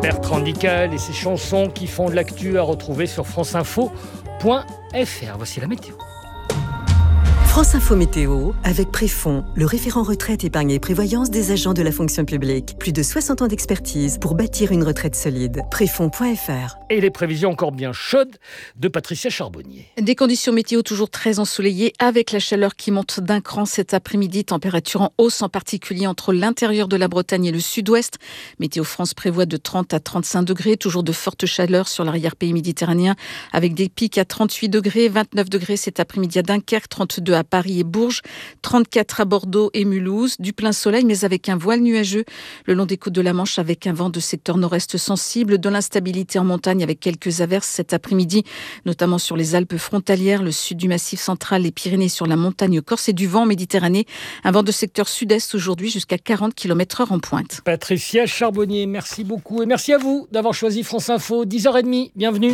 Bertrand Dical et ses chansons qui font de l'actu à retrouver sur franceinfo.fr. Voici la météo. France Info Météo, avec Préfond, le référent retraite, épargne et prévoyance des agents de la fonction publique. Plus de 60 ans d'expertise pour bâtir une retraite solide. Préfond.fr. Et les prévisions encore bien chaudes de Patricia Charbonnier. Des conditions météo toujours très ensoleillées, avec la chaleur qui monte d'un cran cet après-midi. Température en hausse, en particulier entre l'intérieur de la Bretagne et le sud-ouest. Météo France prévoit de 30 à 35 degrés. Toujours de fortes chaleurs sur l'arrière-pays méditerranéen, avec des pics à 38 degrés, 29 degrés cet après-midi à Dunkerque, 32 à Paris et Bourges, 34 à Bordeaux et Mulhouse, du plein soleil mais avec un voile nuageux le long des côtes de la Manche, avec un vent de secteur nord-est sensible, de l'instabilité en montagne avec quelques averses cet après-midi, notamment sur les Alpes frontalières, le sud du Massif central, les Pyrénées sur la montagne corse et du vent en Méditerranée, un vent de secteur sud-est aujourd'hui jusqu'à 40 km/h en pointe. Patricia Charbonnier, merci beaucoup et merci à vous d'avoir choisi France Info, 10h30, bienvenue.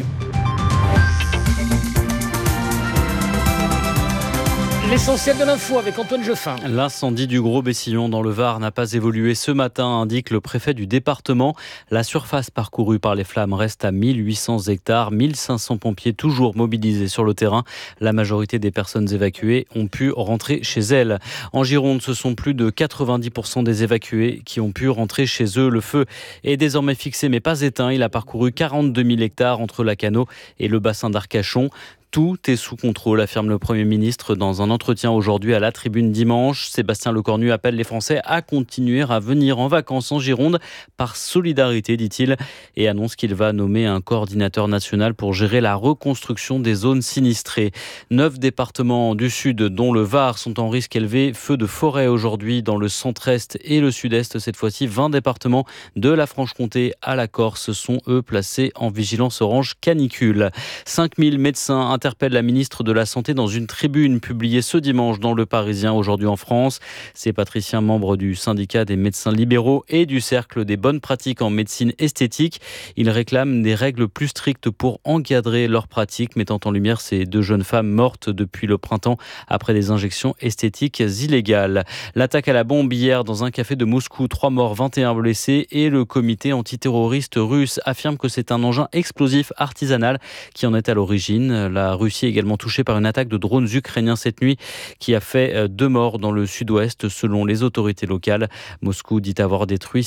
L'essentiel de l'info avec Antoine Geoffin. L'incendie du Gros Bessillon dans le Var n'a pas évolué ce matin, indique le préfet du département. La surface parcourue par les flammes reste à 1800 hectares, 1500 pompiers toujours mobilisés sur le terrain. La majorité des personnes évacuées ont pu rentrer chez elles. En Gironde, ce sont plus de 90% des évacués qui ont pu rentrer chez eux. Le feu est désormais fixé mais pas éteint. Il a parcouru 42 000 hectares entre Lacanau et le bassin d'Arcachon. Tout est sous contrôle, affirme le Premier ministre dans un entretien aujourd'hui à la Tribune dimanche. Sébastien Lecornu appelle les Français à continuer à venir en vacances en Gironde par solidarité, dit-il, et annonce qu'il va nommer un coordinateur national pour gérer la reconstruction des zones sinistrées. 9 départements du sud, dont le Var, sont en risque élevé. Feu de forêt aujourd'hui dans le centre-est et le sud-est. Cette fois-ci, 20 départements de la Franche-Comté à la Corse sont, eux, placés en vigilance orange canicule. 5000 médecins interpelle la ministre de la Santé dans une tribune publiée ce dimanche dans Le Parisien, aujourd'hui en France. Ces patriciens, membres du syndicat des médecins libéraux et du cercle des bonnes pratiques en médecine esthétique, ils réclament des règles plus strictes pour encadrer leurs pratiques, mettant en lumière ces 2 jeunes femmes mortes depuis le printemps après des injections esthétiques illégales. L'attaque à la bombe hier dans un café de Moscou, 3 morts, 21 blessés, et le comité antiterroriste russe affirme que c'est un engin explosif artisanal qui en est à l'origine. La Russie est également touchée par une attaque de drones ukrainiens cette nuit qui a fait 2 morts dans le sud-ouest selon les autorités locales. Moscou dit avoir détruit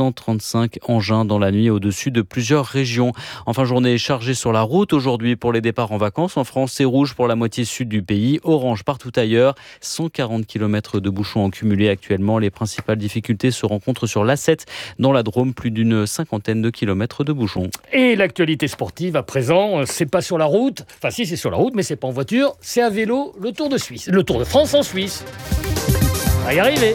635 engins dans la nuit au-dessus de plusieurs régions. Enfin, journée chargée sur la route aujourd'hui pour les départs en vacances. En France, c'est rouge pour la moitié sud du pays, orange partout ailleurs. 140 km de bouchons en cumulé actuellement. Les principales difficultés se rencontrent sur l'A7 dans la Drôme, plus d'une 50aine de kilomètres de bouchons. Et l'actualité sportive à présent, c'est pas sur la route, enfin si, c'est sur la route, mais c'est pas en voiture, c'est à vélo, le Tour de Suisse, le Tour de France en Suisse. On va y arriver.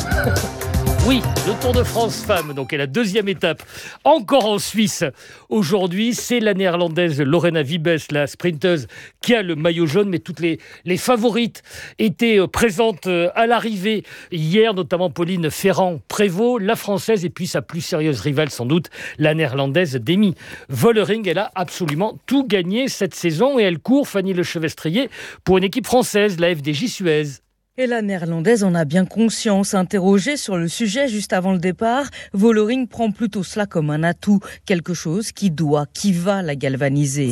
Oui, le Tour de France femmes, donc est la 2e étape, encore en Suisse. Aujourd'hui, c'est la néerlandaise Lorena Wiebes, la sprinteuse, qui a le maillot jaune, mais toutes les favorites étaient présentes à l'arrivée. Hier, notamment Pauline Ferrand-Prévot, la française, et puis sa plus sérieuse rivale sans doute, la néerlandaise Demi Vollering. Elle a absolument tout gagné cette saison et elle court, Fanny Lechevestrier, pour une équipe française, la FDJ Suez. Et la néerlandaise en a bien conscience. Interrogée sur le sujet juste avant le départ, Vollering prend plutôt cela comme un atout, quelque chose qui va la galvaniser.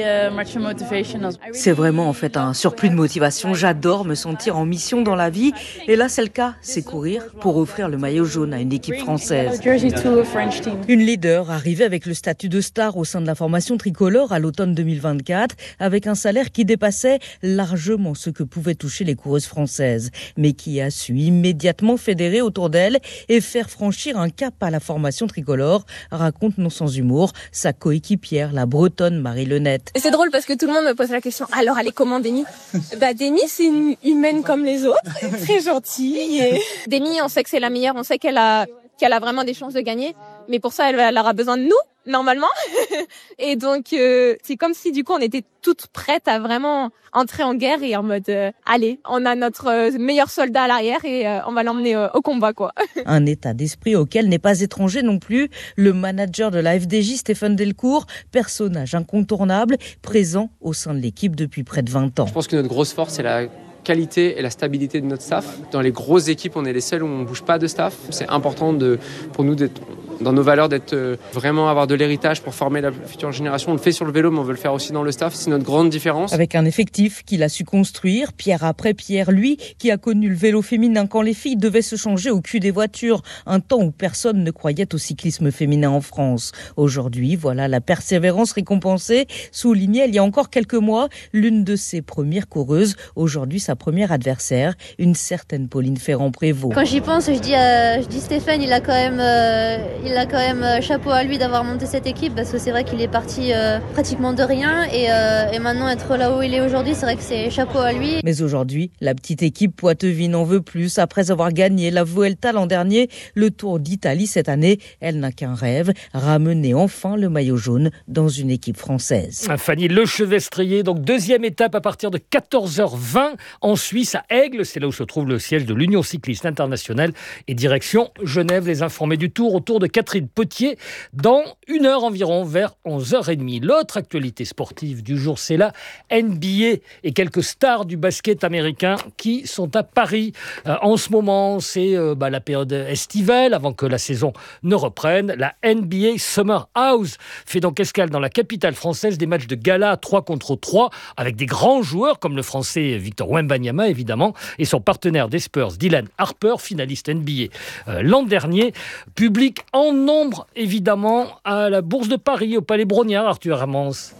C'est vraiment en fait un surplus de motivation. J'adore me sentir en mission dans la vie. Et là, c'est le cas, c'est courir pour offrir le maillot jaune à une équipe française. Une leader arrivée avec le statut de star au sein de la formation tricolore à l'automne 2024, avec un salaire qui dépassait largement ce que pouvaient toucher les coureuses françaises, mais qui a su immédiatement fédérer autour d'elle et faire franchir un cap à la formation tricolore, raconte non sans humour sa coéquipière, la bretonne Marie Lenette. Et c'est drôle parce que tout le monde me pose la question, alors elle est comment Demi ? Demi, c'est une humaine comme les autres, très gentille. Demi, on sait que c'est la meilleure, on sait qu'elle a vraiment des chances de gagner, mais pour ça, elle aura besoin de nous, normalement. Et donc, c'est comme si du coup, on était toutes prêtes à vraiment entrer en guerre et en mode, allez, on a notre meilleur soldat à l'arrière et on va l'emmener au combat, quoi. Un état d'esprit auquel n'est pas étranger non plus le manager de la FDJ, Stéphane Delcourt, personnage incontournable, présent au sein de l'équipe depuis près de 20 ans. Je pense que notre grosse force, c'est la qualité et la stabilité de notre staff. Dans les grosses équipes, on est les seuls où on ne bouge pas de staff. C'est important pour nous d'être dans nos valeurs d'être vraiment avoir de l'héritage pour former la future génération. On le fait sur le vélo, mais on veut le faire aussi dans le staff. C'est notre grande différence. Avec un effectif qu'il a su construire, pierre après pierre, lui qui a connu le vélo féminin quand les filles devaient se changer au cul des voitures, un temps où personne ne croyait au cyclisme féminin en France. Aujourd'hui, voilà la persévérance récompensée, soulignait il y a encore quelques mois l'une de ses premières coureuses, aujourd'hui sa première adversaire, une certaine Pauline Ferrand-Prévot. Quand j'y pense, je dis Stéphane, il a quand même chapeau à lui d'avoir monté cette équipe, parce que c'est vrai qu'il est parti pratiquement de rien et maintenant être là où il est aujourd'hui, c'est vrai que c'est chapeau à lui. Mais aujourd'hui, la petite équipe Poitevin n'en veut plus. Après avoir gagné la Vuelta l'an dernier, le Tour d'Italie cette année, elle n'a qu'un rêve, ramener enfin le maillot jaune dans une équipe française. Fanny Lechevestrier, donc deuxième étape à partir de 14h20 en Suisse, à Aigle. C'est là où se trouve le siège de l'Union cycliste internationale. Et direction Genève, les informés du Tour autour de Catherine Potier dans 1 heure environ, vers 11h30. L'autre actualité sportive du jour, c'est la NBA et quelques stars du basket américain qui sont à Paris. En ce moment, c'est la période estivale avant que la saison ne reprenne. La NBA Summer House fait donc escale dans la capitale française, des matchs de gala 3 contre 3 avec des grands joueurs comme le français Victor Wembanyama évidemment et son partenaire des Spurs Dylan Harper, finaliste NBA l'an dernier. Public en nombre évidemment à la Bourse de Paris, au Palais Brongniart, Arthur Hermans.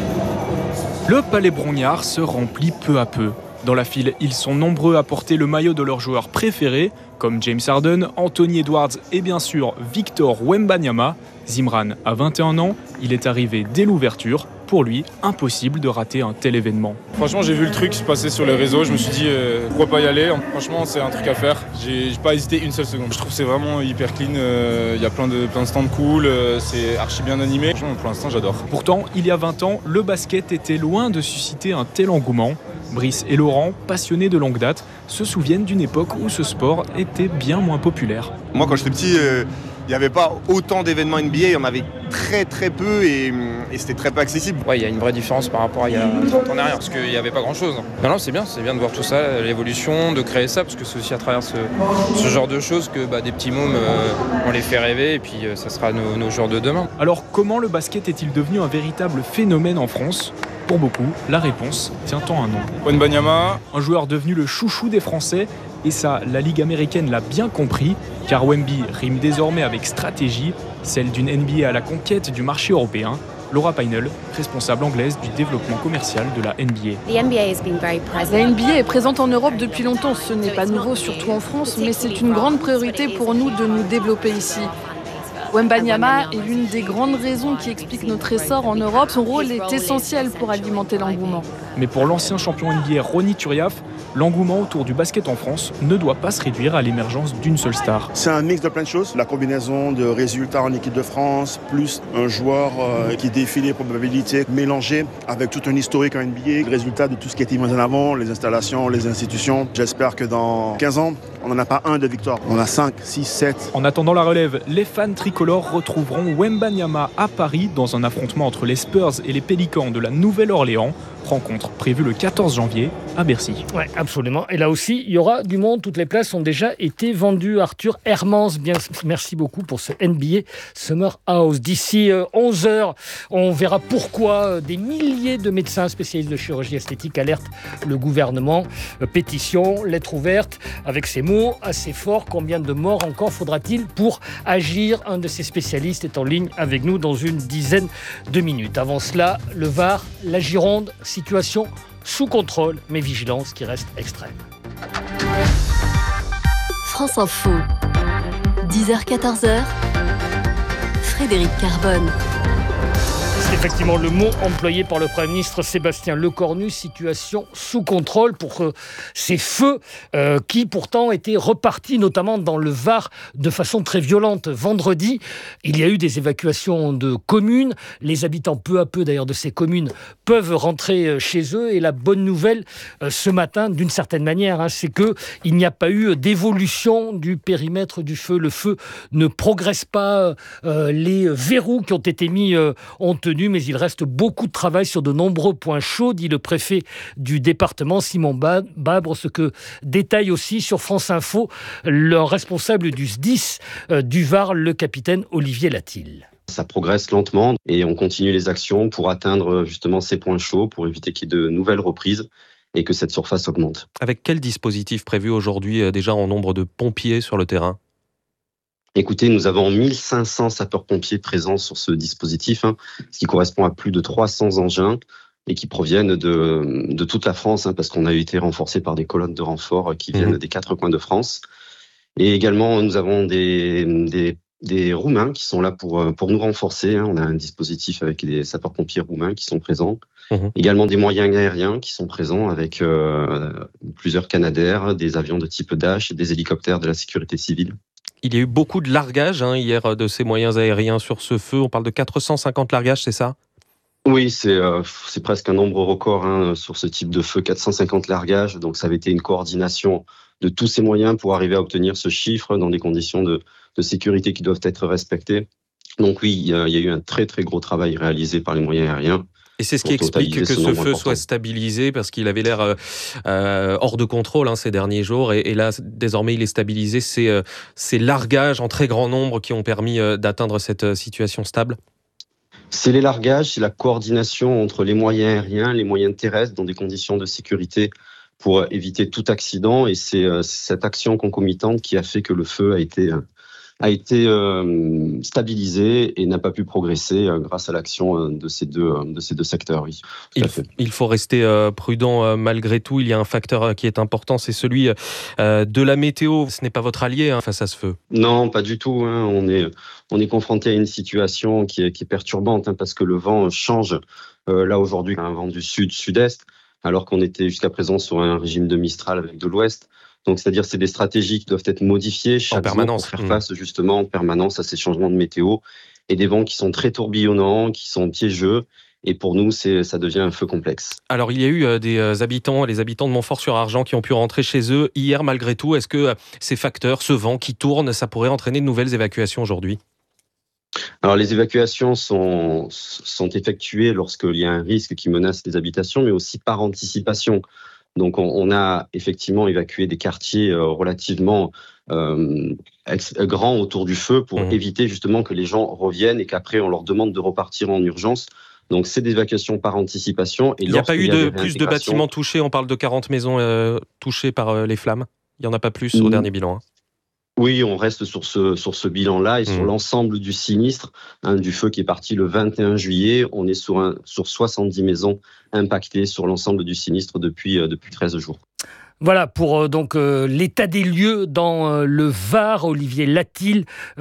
Le Palais Brongniart se remplit peu à peu. Dans la file, ils sont nombreux à porter le maillot de leurs joueurs préférés, comme James Harden, Anthony Edwards et bien sûr Victor Wembanyama. Zimran a 21 ans, il est arrivé dès l'ouverture. Pour lui, impossible de rater un tel événement. Franchement, j'ai vu le truc se passer sur les réseaux, je me suis dit pourquoi pas y aller. Franchement, c'est un truc à faire. J'ai pas hésité une seule seconde. Je trouve que c'est vraiment hyper clean, il y a plein de stands cool, c'est archi bien animé. Franchement, pour l'instant, j'adore. Pourtant, il y a 20 ans, le basket était loin de susciter un tel engouement. Brice et Laurent, passionnés de longue date, se souviennent d'une époque où ce sport était bien moins populaire. Moi, quand j'étais petit, il n'y avait pas autant d'événements NBA, il y en avait très très peu et c'était très peu accessible. Ouais, il y a une vraie différence par rapport à il y a 30 ans en arrière, parce qu'il n'y avait pas grand chose. Non, c'est bien de voir tout ça, l'évolution, de créer ça, parce que c'est aussi à travers ce genre de choses que des petits mômes, on les fait rêver et puis ça sera nos joueurs de demain. Alors comment le basket est-il devenu un véritable phénomène en France ? Pour beaucoup, la réponse tient en un nom. Wembanyama, un joueur devenu le chouchou des Français. Et ça, la Ligue américaine l'a bien compris, car Wemby rime désormais avec stratégie, celle d'une NBA à la conquête du marché européen. Laura Peinel, responsable anglaise du développement commercial de la NBA. La NBA est présente en Europe depuis longtemps. Ce n'est pas nouveau, surtout en France, mais c'est une grande priorité pour nous de nous développer ici. Wembanyama est l'une des grandes raisons qui explique notre essor en Europe. Son rôle est essentiel pour alimenter l'engouement. Mais pour l'ancien champion NBA Ronny Turiaf, l'engouement autour du basket en France ne doit pas se réduire à l'émergence d'une seule star. C'est un mix de plein de choses. La combinaison de résultats en équipe de France, plus un joueur qui défie les probabilités mélangées avec tout un historique en NBA, le résultat de tout ce qui a été mis en avant, les installations, les institutions. J'espère que dans 15 ans, on n'en a pas un de victoire. On en a 5, 6, 7. En attendant la relève, les fans tricolores retrouveront Wembanyama à Paris dans un affrontement entre les Spurs et les Pélicans de la Nouvelle-Orléans. Rencontre prévue le 14 janvier à Bercy. Oui, absolument. Et là aussi, il y aura du monde. Toutes les places ont déjà été vendues. Arthur Hermans, merci beaucoup pour ce NBA Summer House. D'ici 11h, on verra pourquoi des milliers de médecins spécialistes de chirurgie esthétique alertent le gouvernement. Pétition, lettre ouverte, avec ces mots assez forts. Combien de morts encore faudra-t-il pour agir ? Un de ces spécialistes est en ligne avec nous dans une dizaine de minutes. Avant cela, le Var, la Gironde, situation sous contrôle, mais vigilance qui reste extrême. France Info, 10h-14h, Frédéric Carbone. C'est effectivement le mot employé par le Premier ministre Sébastien Lecornu, situation sous contrôle pour ces feux qui pourtant étaient repartis, notamment dans le Var, de façon très violente. Vendredi, il y a eu des évacuations de communes. Les habitants, peu à peu d'ailleurs, de ces communes peuvent rentrer chez eux. Et la bonne nouvelle ce matin, d'une certaine manière, c'est qu'il n'y a pas eu d'évolution du périmètre du feu. Le feu ne progresse pas. Les verrous qui ont été mis ont tenu. tenu, mais il reste beaucoup de travail sur de nombreux points chauds, dit le préfet du département, Simon Babre, ce que détaille aussi sur France Info le responsable du SDIS du Var, le capitaine Olivier Latil. Ça progresse lentement et on continue les actions pour atteindre justement ces points chauds, pour éviter qu'il y ait de nouvelles reprises et que cette surface augmente. Avec quel dispositif prévu aujourd'hui déjà en nombre de pompiers sur le terrain ? Écoutez, nous avons 1500 sapeurs-pompiers présents sur ce dispositif, ce qui correspond à plus de 300 engins et qui proviennent de toute la France, parce qu'on a été renforcé par des colonnes de renfort qui viennent des 4 coins de France. Et également, nous avons des Roumains qui sont là pour nous renforcer. On a un dispositif avec des sapeurs-pompiers roumains qui sont présents. Également des moyens aériens qui sont présents avec plusieurs Canadair, des avions de type Dash et des hélicoptères de la sécurité civile. Il y a eu beaucoup de largages hier de ces moyens aériens sur ce feu. On parle de 450 largages, c'est ça ? Oui, c'est presque un nombre record sur ce type de feu, 450 largages. Donc ça avait été une coordination de tous ces moyens pour arriver à obtenir ce chiffre dans des conditions de sécurité qui doivent être respectées. Donc oui, il y a eu un très très gros travail réalisé par les moyens aériens. Et c'est ce qui explique que ce feu soit stabilisé, parce qu'il avait l'air hors de contrôle ces derniers jours. Et là, désormais, il est stabilisé. C'est ces largages en très grand nombre qui ont permis d'atteindre cette situation stable. C'est les largages, c'est la coordination entre les moyens aériens, les moyens terrestres dans des conditions de sécurité pour éviter tout accident. Et c'est cette action concomitante qui a fait que le feu a été stabilisé et n'a pas pu progresser grâce à l'action de ces deux secteurs. Oui, il faut rester prudent malgré tout. Il y a un facteur qui est important, c'est celui de la météo. Ce n'est pas votre allié face à ce feu. Non, pas du tout. On est confronté à une situation qui est perturbante parce que le vent change. Là aujourd'hui, un vent du sud-sud-est, alors qu'on était jusqu'à présent sur un régime de Mistral avec de l'ouest. Donc, c'est-à-dire c'est des stratégies qui doivent être modifiées chaque jour pour faire face justement en permanence à ces changements de météo et des vents qui sont très tourbillonnants, qui sont piégeux. Et pour nous, ça devient un feu complexe. Alors, il y a eu les habitants de Montfort-sur-Argent qui ont pu rentrer chez eux hier malgré tout. Est-ce que ces facteurs, ce vent qui tourne, ça pourrait entraîner de nouvelles évacuations aujourd'hui ? Alors, les évacuations sont effectuées lorsqu'il y a un risque qui menace les habitations, mais aussi par anticipation. Donc, on a effectivement évacué des quartiers relativement grands autour du feu pour éviter justement que les gens reviennent et qu'après, on leur demande de repartir en urgence. Donc, c'est des évacuations par anticipation. Et il n'y a pas eu plus de bâtiments touchés. On parle de 40 maisons touchées par les flammes. Il n'y en a pas plus au dernier bilan. Oui, on reste sur ce bilan-là et sur l'ensemble du sinistre, du feu qui est parti le 21 juillet. On est sur 70 maisons impactées sur l'ensemble du sinistre depuis 13 jours. Voilà pour donc l'état des lieux dans le Var. Olivier Latil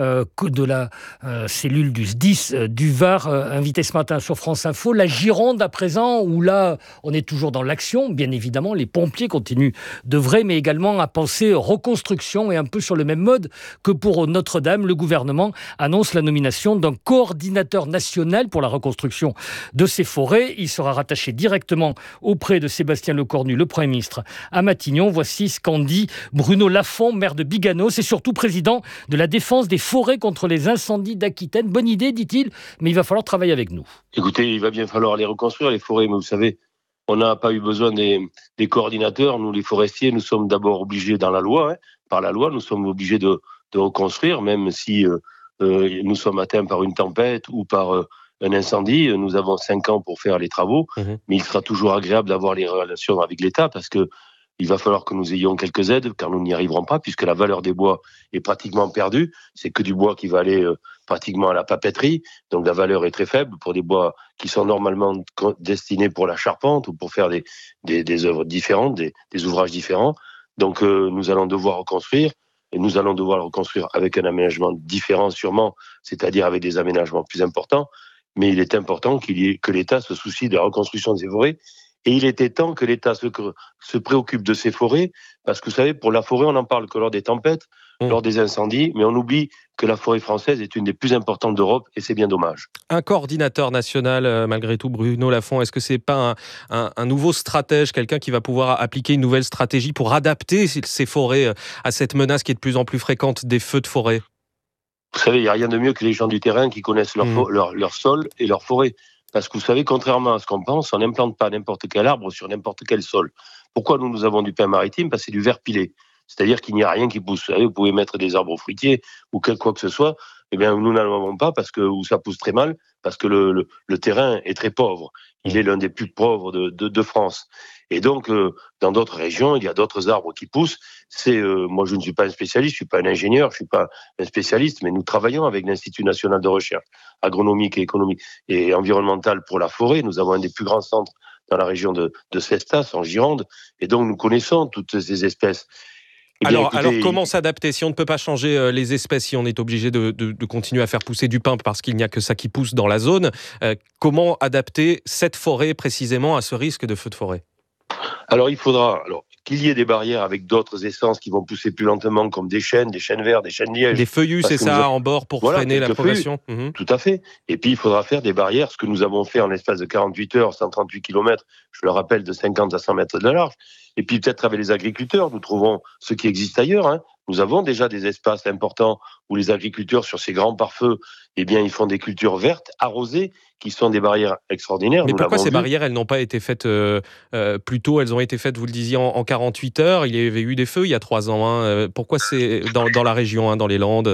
de la cellule du SDIS du Var, invité ce matin sur France Info. La Gironde à présent, où là on est toujours dans l'action, bien évidemment, les pompiers continuent d'œuvrer, mais également à penser reconstruction et un peu sur le même mode que pour Notre-Dame. Le gouvernement annonce la nomination d'un coordinateur national pour la reconstruction de ces forêts. Il sera rattaché directement auprès de Sébastien Lecornu, le Premier ministre, à Matignon. Voici ce qu'en dit Bruno Lafont, maire de Biganos et surtout président de la défense des forêts contre les incendies d'Aquitaine. Bonne idée, dit-il, mais il va falloir travailler avec nous. Écoutez, il va bien falloir les reconstruire, les forêts, mais vous savez, on n'a pas eu besoin des coordinateurs. Nous, les forestiers, nous sommes d'abord obligés dans la loi, par la loi, nous sommes obligés de reconstruire, même si nous sommes atteints par une tempête ou par un incendie. Nous avons 5 ans pour faire les travaux, mais il sera toujours agréable d'avoir les relations avec l'État parce que il va falloir que nous ayons quelques aides, car nous n'y arriverons pas, puisque la valeur des bois est pratiquement perdue. C'est que du bois qui va aller pratiquement à la papeterie, donc la valeur est très faible pour des bois qui sont normalement destinés pour la charpente ou pour faire des œuvres différentes, des ouvrages différents. Donc nous allons devoir reconstruire, et nous allons devoir le reconstruire avec un aménagement différent sûrement, c'est-à-dire avec des aménagements plus importants, mais il est important que l'État se soucie de la reconstruction des forêts. Et il était temps que l'État se préoccupe de ces forêts, parce que vous savez, pour la forêt, on n'en parle que lors des tempêtes, lors des incendies, mais on oublie que la forêt française est une des plus importantes d'Europe, et c'est bien dommage. Un coordinateur national, malgré tout, Bruno Lafont, est-ce que c'est pas un nouveau stratège, quelqu'un qui va pouvoir appliquer une nouvelle stratégie pour adapter ces forêts à cette menace qui est de plus en plus fréquente des feux de forêt ? Vous savez, il n'y a rien de mieux que les gens du terrain qui connaissent leur sol et leur forêt. Parce que vous savez, contrairement à ce qu'on pense, on n'implante pas n'importe quel arbre sur n'importe quel sol. Pourquoi nous avons du pin maritime? Parce que c'est du verre pilé. C'est-à-dire qu'il n'y a rien qui pousse. Vous savez, vous pouvez mettre des arbres fruitiers ou quoi que ce soit. Eh bien, nous n'en avons pas parce que où ça pousse très mal, parce que le terrain est très pauvre. Il est l'un des plus pauvres de France. Et donc, dans d'autres régions, il y a d'autres arbres qui poussent. Moi, je ne suis pas un spécialiste, je suis pas un ingénieur, je suis pas un spécialiste, mais nous travaillons avec l'Institut national de recherche agronomique et économique et environnementale pour la forêt. Nous avons un des plus grands centres dans la région de Cestas, en Gironde, et donc nous connaissons toutes ces espèces. Alors, comment s'adapter si on ne peut pas changer les espèces, si on est obligé de continuer à faire pousser du pin parce qu'il n'y a que ça qui pousse dans la zone, comment adapter cette forêt précisément à ce risque de feu de forêt? Alors, il faudra qu'il y ait des barrières avec d'autres essences qui vont pousser plus lentement, comme des chênes verts, des chênes lièges. Des feuillus, c'est ça, en bord pour freiner la progression. Tout à fait. Et puis, il faudra faire des barrières, ce que nous avons fait en l'espace de 48 heures, 138 km, je le rappelle, de 50 à 100 mètres de large. Et puis, peut-être avec les agriculteurs, nous trouvons ce qui existe ailleurs. Hein. Nous avons déjà des espaces importants où les agriculteurs, sur ces grands pare-feux, ils font des cultures vertes, arrosées, qui sont des barrières extraordinaires. Mais pourquoi ces barrières, elles n'ont pas été faites plus tôt? Elles ont été faites, vous le disiez, en 48 heures. Il y avait eu des feux il y a 3 ans. Hein. Pourquoi c'est dans la région, dans les Landes,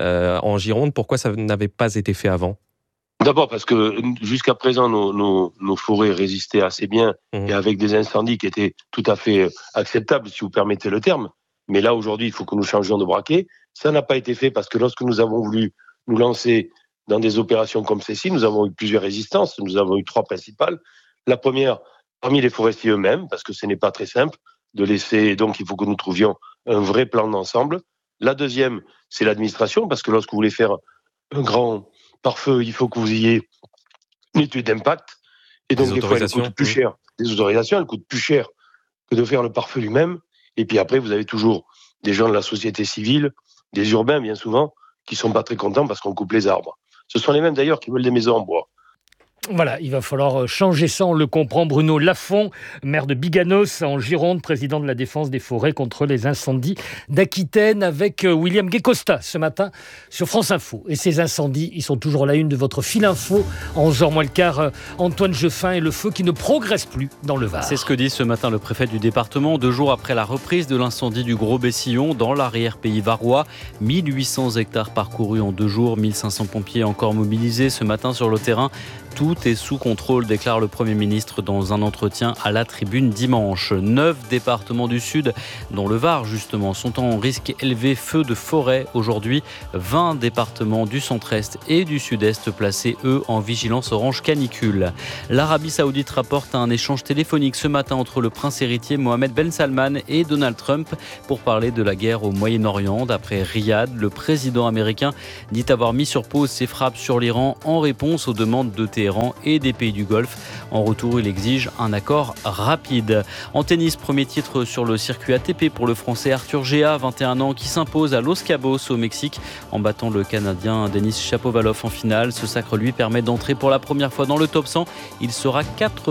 en Gironde, pourquoi ça n'avait pas été fait avant? D'abord parce que jusqu'à présent, nos forêts résistaient assez bien et avec des incendies qui étaient tout à fait acceptables, si vous permettez le terme. Mais là, aujourd'hui, il faut que nous changions de braquet. Ça n'a pas été fait parce que lorsque nous avons voulu nous lancer dans des opérations comme celle-ci, nous avons eu plusieurs résistances. Nous avons eu 3 principales. La première, parmi les forestiers eux-mêmes, parce que ce n'est pas très simple de laisser... Donc, il faut que nous trouvions un vrai plan d'ensemble. La deuxième, c'est l'administration, parce que lorsque vous voulez faire un grand pare-feu, il faut que vous ayez une étude d'impact. Et donc, des fois, elles coûtent plus cher. Les autorisations, elles coûtent plus cher que de faire le pare-feu lui-même. Et puis après, vous avez toujours des gens de la société civile, des urbains, bien souvent, qui sont pas très contents parce qu'on coupe les arbres. Ce sont les mêmes, d'ailleurs, qui veulent des maisons en bois. Voilà, il va falloir changer ça, on le comprend. Bruno Lafont, maire de Biganos en Gironde, président de la défense des forêts contre les incendies d'Aquitaine, avec William Guécosta ce matin sur France Info. Et ces incendies, ils sont toujours à la une de votre fil info. En 11h moins le quart, Antoine Jeffin et le feu qui ne progresse plus dans le Var. C'est ce que dit ce matin le préfet du département, 2 jours après la reprise de l'incendie du Gros Bessillon dans l'arrière-pays varois. 1800 hectares parcourus en 2 jours, 1500 pompiers encore mobilisés ce matin sur le terrain. Tout est sous contrôle, déclare le Premier ministre dans un entretien à la Tribune dimanche. 9 départements du Sud, dont le Var justement, sont en risque élevé feu de forêt aujourd'hui. 20 départements du centre-est et du sud-est placés, eux, en vigilance orange canicule. L'Arabie Saoudite rapporte un échange téléphonique ce matin entre le prince héritier Mohamed Ben Salman et Donald Trump pour parler de la guerre au Moyen-Orient. D'après Riyad, le président américain dit avoir mis sur pause ses frappes sur l'Iran en réponse aux demandes de Téhéran et des pays du Golfe. En retour, il exige un accord rapide. En tennis, premier titre sur le circuit ATP pour le Français Arthur Géa, 21 ans, qui s'impose à Los Cabos au Mexique en battant le Canadien Denis Shapovalov en finale. Ce sacre lui permet d'entrer pour la première fois dans le top 100. Il sera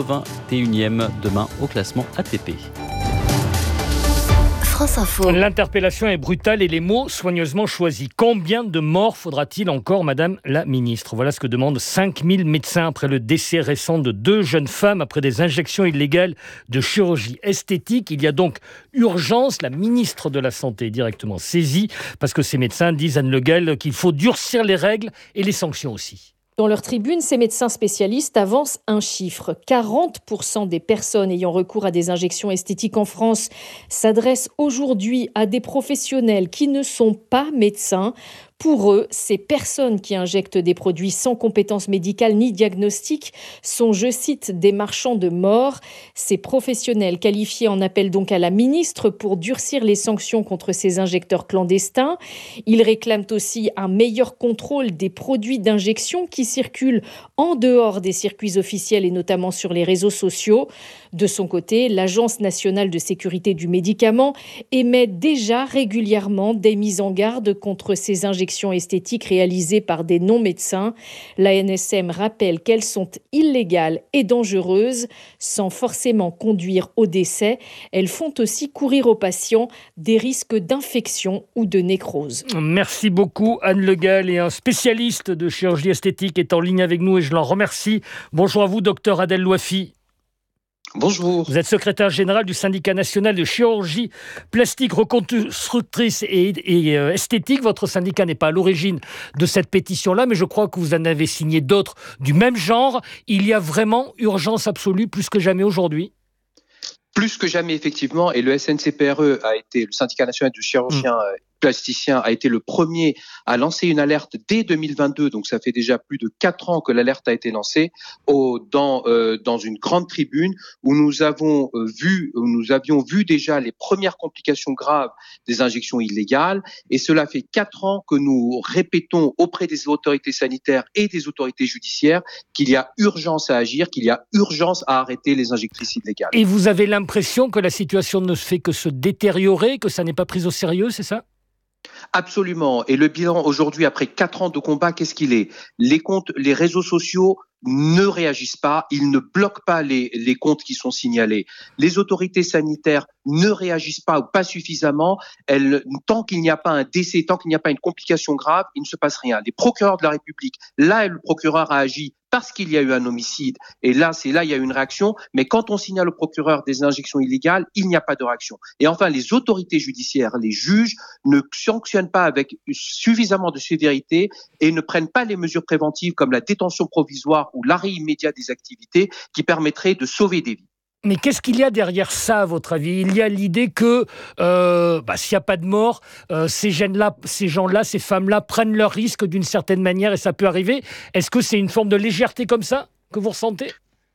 81e demain au classement ATP. L'interpellation est brutale et les mots soigneusement choisis. Combien de morts faudra-t-il encore, Madame la Ministre? Voilà ce que demandent 5000 médecins après le décès récent de 2 jeunes femmes après des injections illégales de chirurgie esthétique. Il y a donc urgence. La ministre de la Santé est directement saisie parce que ces médecins disent, Anne Le Gall, qu'il faut durcir les règles et les sanctions aussi. Dans leur tribune, ces médecins spécialistes avancent un chiffre. 40% des personnes ayant recours à des injections esthétiques en France s'adressent aujourd'hui à des professionnels qui ne sont pas médecins. Pour eux, ces personnes qui injectent des produits sans compétences médicales ni diagnostiques sont, je cite, des marchands de mort. Ces professionnels qualifiés en appellent donc à la ministre pour durcir les sanctions contre ces injecteurs clandestins. Ils réclament aussi un meilleur contrôle des produits d'injection qui circulent en dehors des circuits officiels et notamment sur les réseaux sociaux. De son côté, l'Agence nationale de sécurité du médicament émet déjà régulièrement des mises en garde contre ces injections injections esthétiques réalisées par des non-médecins. L'ANSM rappelle qu'elles sont illégales et dangereuses, sans forcément conduire au décès. Elles font aussi courir aux patients des risques d'infection ou de nécrose. Merci beaucoup Anne Le Gall, et un spécialiste de chirurgie esthétique est en ligne avec nous et je l'en remercie. Bonjour à vous, docteur Adel Louafi. Bonjour. Vous êtes secrétaire général du syndicat national de chirurgie plastique reconstructrice et esthétique. Votre syndicat n'est pas à l'origine de cette pétition-là, mais je crois que vous en avez signé d'autres du même genre. Il y a vraiment urgence absolue, plus que jamais aujourd'hui. Plus que jamais, effectivement. Et le SNCPRE a été, le syndicat national de chirurgiens plasticien a été le premier à lancer une alerte dès 2022, donc ça fait déjà plus de 4 ans que l'alerte a été lancée, dans une grande tribune où nous avions vu déjà les premières complications graves des injections illégales, et cela fait 4 ans que nous répétons auprès des autorités sanitaires et des autorités judiciaires qu'il y a urgence à agir, qu'il y a urgence à arrêter les injectrices illégales. Et vous avez l'impression que la situation ne fait que se détériorer, que ça n'est pas pris au sérieux, c'est ça ? Absolument. Et le bilan aujourd'hui, après 4 ans de combat, qu'est-ce qu'il est ? Les réseaux sociaux ne réagissent pas, ils ne bloquent pas les comptes qui sont signalés. Les autorités sanitaires ne réagissent pas ou pas suffisamment. Tant qu'il n'y a pas un décès, tant qu'il n'y a pas une complication grave, il ne se passe rien. Les procureurs de la République, là, le procureur a agi parce qu'il y a eu un homicide. Et là, il y a eu une réaction. Mais quand on signale au procureur des injections illégales, il n'y a pas de réaction. Et enfin, les autorités judiciaires, les juges, ne sanctionnent pas avec suffisamment de sévérité et ne prennent pas les mesures préventives comme la détention provisoire ou l'arrêt immédiat des activités qui permettraient de sauver des vies. Mais qu'est-ce qu'il y a derrière ça, à votre avis ? Il y a l'idée que s'il n'y a pas de mort, ces gens-là, ces femmes-là prennent leurs risques d'une certaine manière et ça peut arriver. Est-ce que c'est une forme de légèreté comme ça que vous ressentez ?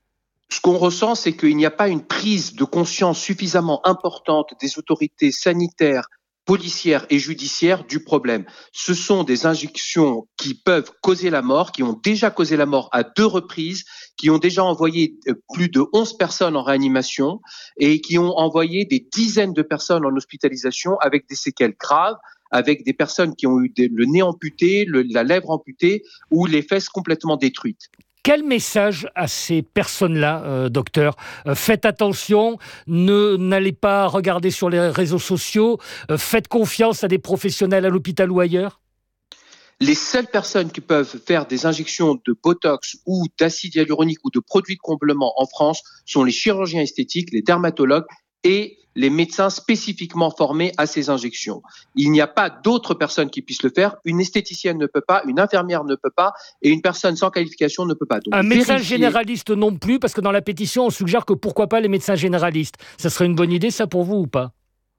Ce qu'on ressent, c'est qu'il n'y a pas une prise de conscience suffisamment importante des autorités sanitaires, policières et judiciaires du problème. Ce sont des injections qui peuvent causer la mort, qui ont déjà causé la mort à 2 reprises, qui ont déjà envoyé plus de 11 personnes en réanimation et qui ont envoyé des dizaines de personnes en hospitalisation avec des séquelles graves, avec des personnes qui ont eu le nez amputé, la lèvre amputée ou les fesses complètement détruites. Quel message à ces personnes-là, docteur ? Faites attention, n'allez pas regarder sur les réseaux sociaux, faites confiance à des professionnels à l'hôpital ou ailleurs ? Les seules personnes qui peuvent faire des injections de Botox ou d'acide hyaluronique ou de produits de comblement en France sont les chirurgiens esthétiques, les dermatologues et les médecins spécifiquement formés à ces injections. Il n'y a pas d'autres personnes qui puissent le faire. Une esthéticienne ne peut pas, une infirmière ne peut pas, et une personne sans qualification ne peut pas. Donc, un médecin généraliste non plus, parce que dans la pétition, on suggère que pourquoi pas les médecins généralistes. Ça serait une bonne idée, ça, pour vous ou pas ?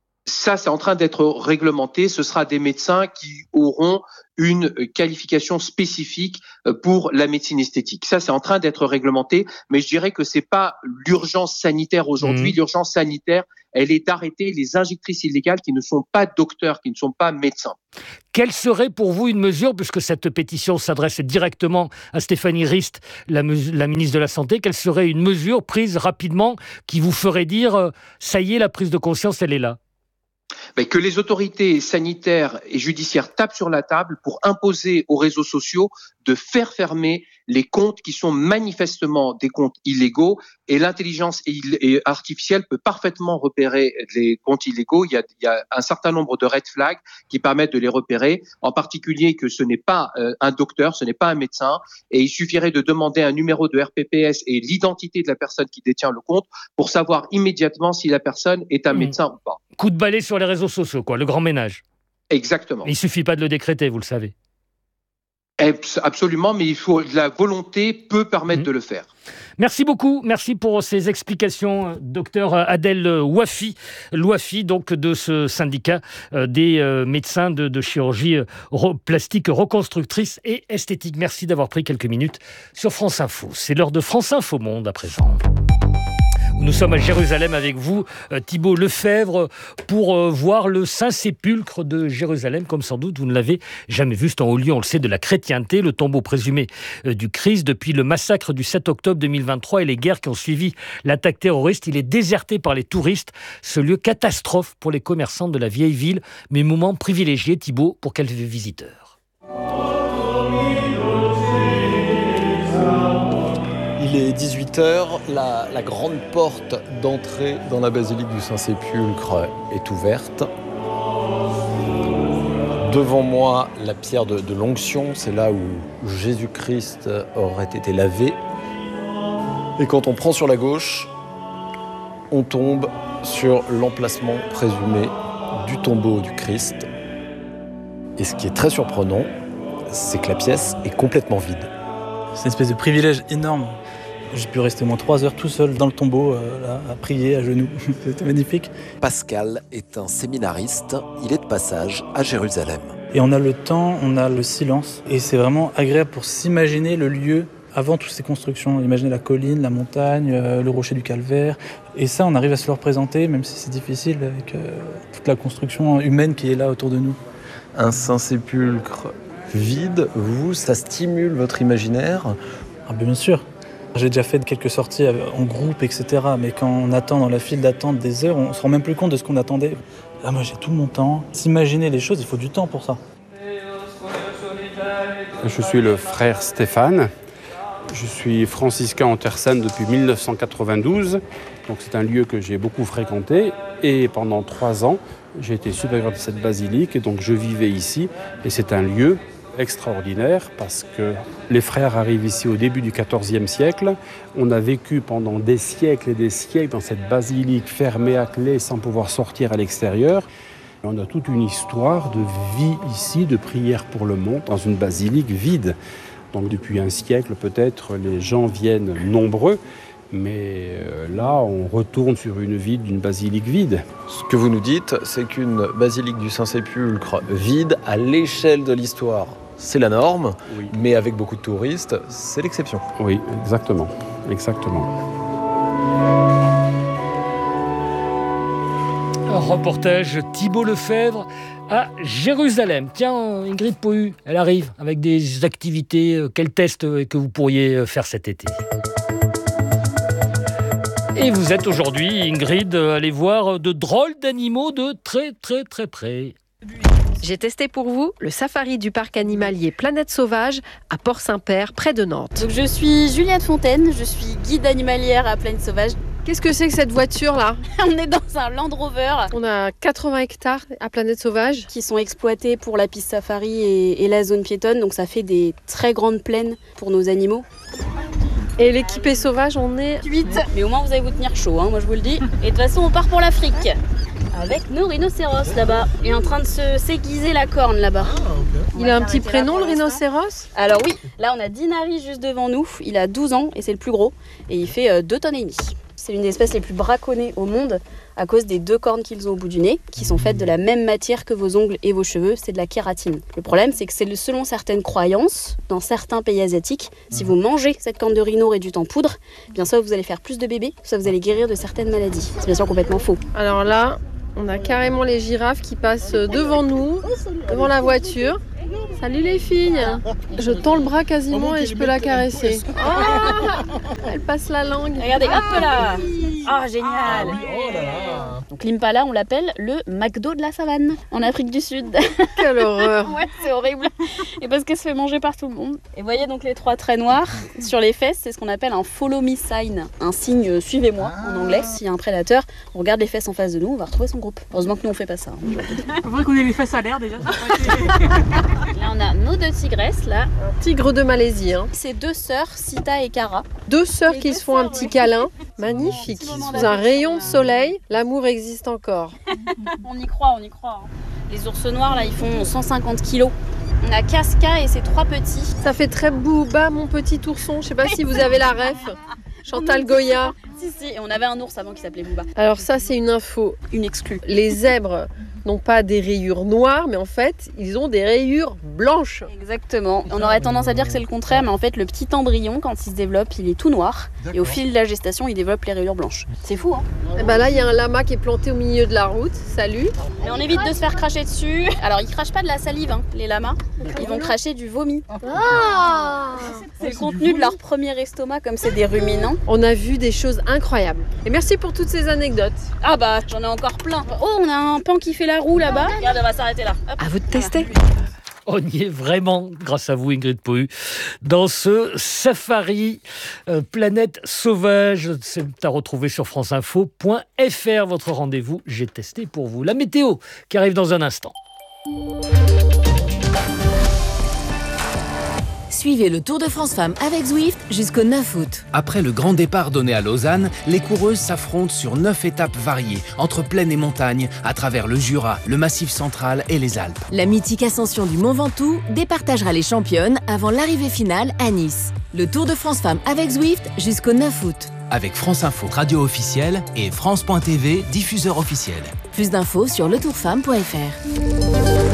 Ça, c'est en train d'être réglementé. Ce sera des médecins qui auront une qualification spécifique pour la médecine esthétique. Ça, c'est en train d'être réglementé, mais je dirais que c'est pas l'urgence sanitaire aujourd'hui. L'urgence sanitaire, elle est d'arrêter les injectrices illégales qui ne sont pas docteurs, qui ne sont pas médecins. Quelle serait pour vous une mesure, puisque cette pétition s'adresse directement à Stéphanie Rist, la ministre de la Santé, quelle serait une mesure prise rapidement qui vous ferait dire « ça y est, la prise de conscience, elle est là » ? Que les autorités sanitaires et judiciaires tapent sur la table pour imposer aux réseaux sociaux de faire fermer les comptes qui sont manifestement des comptes illégaux, et l'intelligence artificielle peut parfaitement repérer les comptes illégaux. Il y a un certain nombre de red flags qui permettent de les repérer, en particulier que ce n'est pas un docteur, ce n'est pas un médecin, et il suffirait de demander un numéro de RPPS et l'identité de la personne qui détient le compte pour savoir immédiatement si la personne est un médecin ou pas. Coup de balai sur les réseaux sociaux, quoi, le grand ménage. Exactement. Il ne suffit pas de le décréter, vous le savez. Absolument, mais la volonté peut permettre de le faire. Merci beaucoup, merci pour ces explications, docteur Adel Louafi, donc de ce syndicat des médecins de chirurgie plastique reconstructrice et esthétique. Merci d'avoir pris quelques minutes sur France Info. C'est l'heure de France Info Monde à présent. Nous sommes à Jérusalem avec vous, Thibault Lefebvre, pour voir le Saint-Sépulcre de Jérusalem, comme sans doute vous ne l'avez jamais vu. C'est un haut lieu, on le sait, de la chrétienté, le tombeau présumé du Christ. Depuis le massacre du 7 octobre 2023 et les guerres qui ont suivi l'attaque terroriste, il est déserté par les touristes. Ce lieu catastrophe pour les commerçants de la vieille ville, mais moment privilégié, Thibault, pour quelques visiteurs. Il est 18h, la grande porte d'entrée dans la basilique du Saint-Sépulcre est ouverte. Devant moi, la pierre de l'onction, c'est là où Jésus-Christ aurait été lavé. Et quand on prend sur la gauche, on tombe sur l'emplacement présumé du tombeau du Christ. Et ce qui est très surprenant, c'est que la pièce est complètement vide. C'est une espèce de privilège énorme. J'ai pu rester au moins 3 heures tout seul dans le tombeau, là, à prier à genoux. C'était magnifique. Pascal est un séminariste. Il est de passage à Jérusalem. Et on a le temps, on a le silence. Et c'est vraiment agréable pour s'imaginer le lieu avant toutes ces constructions. Imaginer la colline, la montagne, le rocher du Calvaire. Et ça, on arrive à se le représenter, même si c'est difficile avec toute la construction humaine qui est là autour de nous. Un Saint-Sépulcre vide, vous, ça stimule votre imaginaire? Ah, bien sûr. J'ai déjà fait quelques sorties en groupe, etc. Mais quand on attend dans la file d'attente des heures, on se rend même plus compte de ce qu'on attendait. Là, moi, j'ai tout mon temps. S'imaginer les choses, il faut du temps pour ça. Je suis le frère Stéphane. Je suis franciscain en Terre Sainte depuis 1992. Donc c'est un lieu que j'ai beaucoup fréquenté. Et pendant 3 ans, j'ai été supérieur de cette basilique. Et donc je vivais ici. Et c'est un lieu extraordinaire parce que les frères arrivent ici au début du XIVe siècle. On a vécu pendant des siècles et des siècles dans cette basilique fermée à clé sans pouvoir sortir à l'extérieur. On a toute une histoire de vie ici, de prière pour le monde dans une basilique vide. Donc depuis un siècle peut-être, les gens viennent nombreux. Mais là, on retourne sur une vie d'une basilique vide. Ce que vous nous dites, c'est qu'une basilique du Saint-Sépulcre vide à l'échelle de l'histoire, c'est la norme, oui. Mais avec beaucoup de touristes, c'est l'exception. Oui, exactement. Un reportage Thibault Lefebvre à Jérusalem. Tiens, Ingrid Pohu, elle arrive avec des activités. Quels tests que vous pourriez faire cet été ? Et vous êtes aujourd'hui, Ingrid, allée voir de drôles d'animaux de très très très près. J'ai testé pour vous le safari du parc animalier Planète Sauvage à Port-Saint-Père, près de Nantes. Donc je suis Juliette Fontaine, je suis guide animalière à Planète Sauvage. Qu'est-ce que c'est que cette voiture-là ? On est dans un Land Rover. On a 80 hectares à Planète Sauvage. Qui sont exploités pour la piste safari et la zone piétonne. Donc ça fait des très grandes plaines pour nos animaux. Et l'équipée sauvage, on est 8. Mais au moins vous allez vous tenir chaud, moi je vous le dis. Et de toute façon on part pour l'Afrique. Avec nos rhinocéros là-bas. Il est en train de se s'aiguiser la corne là-bas. Il a un petit prénom, le rhinocéros ? Alors oui, là on a Dinari juste devant nous. Il a 12 ans et c'est le plus gros. Et il fait 2,5 tonnes. C'est l'une des espèces les plus braconnées au monde à cause des 2 cornes qu'ils ont au bout du nez, qui sont faites de la même matière que vos ongles et vos cheveux, c'est de la kératine. Le problème, c'est que c'est selon certaines croyances, dans certains pays asiatiques, si vous mangez cette corne de rhino réduite en poudre, bien soit vous allez faire plus de bébés, soit vous allez guérir de certaines maladies. C'est bien sûr complètement faux. Alors là, on a carrément les girafes qui passent devant nous, devant la voiture. Salut les filles. Je tends le bras quasiment et je peux la caresser. Oh, elle passe la langue. Regardez, hop là. Ah, génial. Donc l'impala, on l'appelle le McDo de la savane, en Afrique du Sud. Quelle horreur. Ouais, c'est horrible. Et parce qu'elle se fait manger par tout le monde. Et voyez donc les 3 traits noirs sur les fesses, c'est ce qu'on appelle un follow me sign. Un signe suivez-moi en anglais. S'il y a un prédateur, on regarde les fesses en face de nous, on va retrouver son groupe. Heureusement que nous on fait pas ça. Il faudrait qu'on ait les fesses à l'air déjà. Là on a nos 2 tigresses là. Tigre de Malaisie. C'est 2 sœurs, Sita et Kara. 2 sœurs qui se font un petit câlin. Magnifique. Sous un rayon de soleil, l'amour existe encore. On y croit. Les ours noirs là, ils font 150 kilos. On a Casca et ses 3 petits. Ça fait très Booba, mon petit ourson. Je sais pas si vous avez la ref. Chantal Goya. Si, et on avait un ours avant qui s'appelait Booba. Alors ça, c'est une info. Une exclue. Les zèbres n'ont pas des rayures noires, mais en fait, ils ont des rayures blanches. Exactement. On aurait tendance à dire que c'est le contraire, mais en fait, le petit embryon, quand il se développe, il est tout noir. Et au fil de la gestation, il développe les rayures blanches. C'est fou, hein ? Et ben là, il y a un lama qui est planté au milieu de la route. Salut. Mais on évite de se faire cracher dessus. Alors, ils crachent pas de la salive, les lamas. Ils vont cracher du vomi. C'est le contenu de leur premier estomac, comme c'est des ruminants. On a vu des choses incroyables. Et merci pour toutes ces anecdotes. Ah bah, j'en ai encore plein. Oh, on a un pan qui fait la roue là-bas. Regarde, on va s'arrêter là. Hop. À vous de tester. On y est vraiment, grâce à vous Ingrid Pohu, dans ce safari planète sauvage. C'est à retrouver sur franceinfo.fr, votre rendez-vous, j'ai testé pour vous. La météo qui arrive dans un instant. Suivez le Tour de France Femmes avec Zwift jusqu'au 9 août. Après le grand départ donné à Lausanne, les coureuses s'affrontent sur 9 étapes variées, entre plaine et montagne, à travers le Jura, le Massif central et les Alpes. La mythique ascension du Mont Ventoux départagera les championnes avant l'arrivée finale à Nice. Le Tour de France Femmes avec Zwift jusqu'au 9 août. Avec France Info, radio officielle, et France.tv, diffuseur officiel. Plus d'infos sur letourfemme.fr.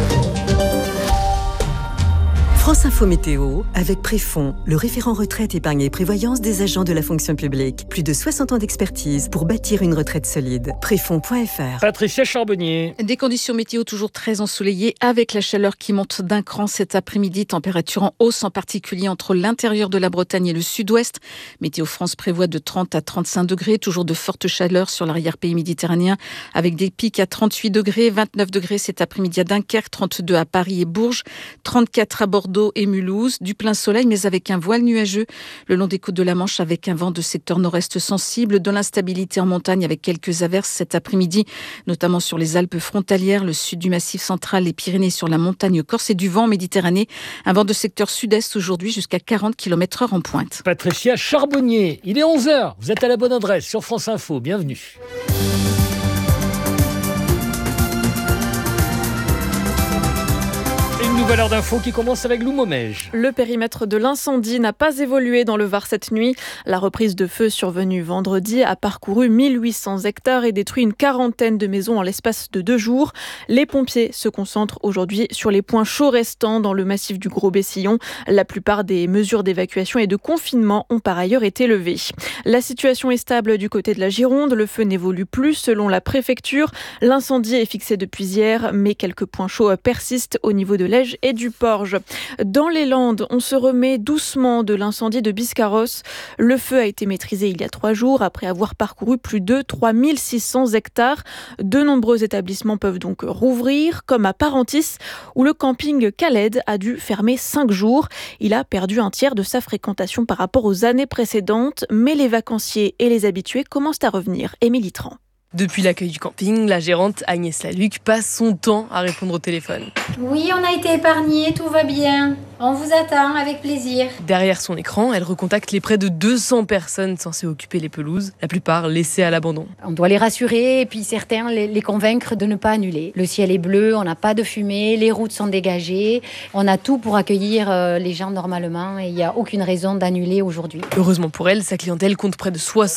France Info Météo, avec Préfond, le référent retraite, épargne et prévoyance des agents de la fonction publique. Plus de 60 ans d'expertise pour bâtir une retraite solide. Préfond.fr. Patricia Charbonnier. Des conditions météo toujours très ensoleillées, avec la chaleur qui monte d'un cran cet après-midi. Température en hausse, en particulier entre l'intérieur de la Bretagne et le sud-ouest. Météo France prévoit de 30 à 35 degrés, toujours de fortes chaleurs sur l'arrière-pays méditerranéen, avec des pics à 38 degrés, 29 degrés cet après-midi à Dunkerque, 32 à Paris et Bourges, 34 à Bordeaux et Mulhouse, du plein soleil mais avec un voile nuageux le long des côtes de la Manche, avec un vent de secteur nord-est sensible, de l'instabilité en montagne avec quelques averses cet après-midi, notamment sur les Alpes frontalières, le sud du Massif central, les Pyrénées sur la montagne corse et du vent en Méditerranée, un vent de secteur sud-est aujourd'hui jusqu'à 40 km/h en pointe. Patricia Charbonnier, il est 11h, vous êtes à la bonne adresse sur France Info, bienvenue. Une nouvelle heure d'info qui commence avec Lou Momège. Le périmètre de l'incendie n'a pas évolué dans le Var cette nuit. La reprise de feu survenue vendredi a parcouru 1800 hectares et détruit une quarantaine de maisons en l'espace de 2 jours. Les pompiers se concentrent aujourd'hui sur les points chauds restants dans le massif du Gros-Bessillon. La plupart des mesures d'évacuation et de confinement ont par ailleurs été levées. La situation est stable du côté de la Gironde. Le feu n'évolue plus selon la préfecture. L'incendie est fixé depuis hier, mais quelques points chauds persistent au niveau de l'Ège et du Porge. Dans les Landes, on se remet doucement de l'incendie de Biscarrosse. Le feu a été maîtrisé il y a 3 jours après avoir parcouru plus de 3600 hectares. De nombreux établissements peuvent donc rouvrir, comme à Parentis, où le camping Khaled a dû fermer 5 jours. Il a perdu un tiers de sa fréquentation par rapport aux années précédentes, mais les vacanciers et les habitués commencent à revenir. Émilie Tran. Depuis l'accueil du camping, la gérante Agnès Laluc passe son temps à répondre au téléphone. Oui, on a été épargnés, tout va bien. On vous attend avec plaisir. Derrière son écran, elle recontacte les près de 200 personnes censées occuper les pelouses, la plupart laissées à l'abandon. On doit les rassurer et puis certains les convaincre de ne pas annuler. Le ciel est bleu, on n'a pas de fumée, les routes sont dégagées. On a tout pour accueillir les gens normalement et il n'y a aucune raison d'annuler aujourd'hui. Heureusement pour elle, sa clientèle compte près de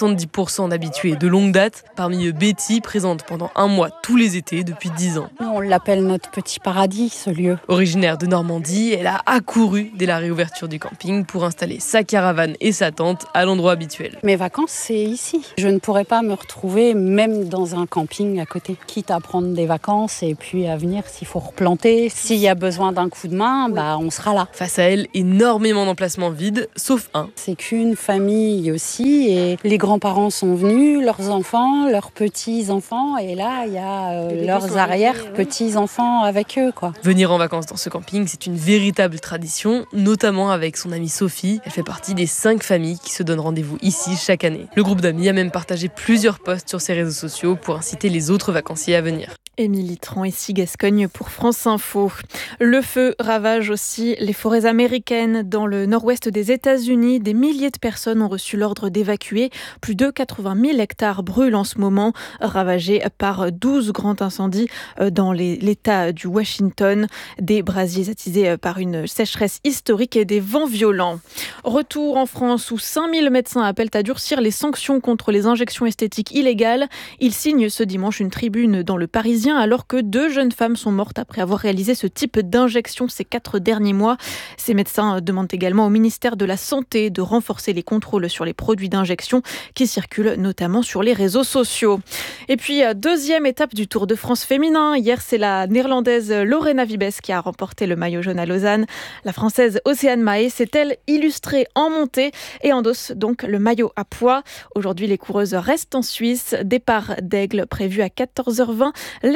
70% d'habitués de longue date. Parmi eux, Betty, présente pendant 1 mois tous les étés depuis 10 ans. On l'appelle notre petit paradis, ce lieu. Originaire de Normandie, elle a accouru dès la réouverture du camping pour installer sa caravane et sa tente à l'endroit habituel. Mes vacances, c'est ici. Je ne pourrais pas me retrouver même dans un camping à côté. Quitte à prendre des vacances et puis à venir s'il faut replanter. S'il y a besoin d'un coup de main, on sera là. Face à elle, énormément d'emplacements vides, sauf un. C'est qu'une famille aussi et les grands-parents sont venus, leurs enfants, leurs petits-enfants et là, il y a leurs arrière-petits-enfants avec eux, quoi. Venir en vacances dans ce camping, c'est une véritable tradition, notamment avec son amie Sophie. Elle fait partie des 5 familles qui se donnent rendez-vous ici chaque année. Le groupe d'amis a même partagé plusieurs posts sur ses réseaux sociaux pour inciter les autres vacanciers à venir. Émilie Tran, ici Gascogne pour France Info. Le feu ravage aussi les forêts américaines. Dans le nord-ouest des États-Unis, des milliers de personnes ont reçu l'ordre d'évacuer. Plus de 80 000 hectares brûlent en ce moment, ravagés par 12 grands incendies dans l'État du Washington. Des brasiers attisés par une sécheresse historique et des vents violents. Retour en France où 5000 médecins appellent à durcir les sanctions contre les injections esthétiques illégales. Ils signent ce dimanche une tribune dans le Parisien alors que 2 jeunes femmes sont mortes après avoir réalisé ce type d'injection ces 4 derniers mois. Ces médecins demandent également au ministère de la Santé de renforcer les contrôles sur les produits d'injection qui circulent notamment sur les réseaux sociaux. Et puis, 2e étape du Tour de France féminin. Hier, c'est la néerlandaise Lorena Wiebes qui a remporté le maillot jaune à Lausanne. La française Océane Mahé s'est-elle illustrée en montée et endosse donc le maillot à pois. Aujourd'hui, les coureuses restent en Suisse. Départ d'Aigle prévu à 14h20.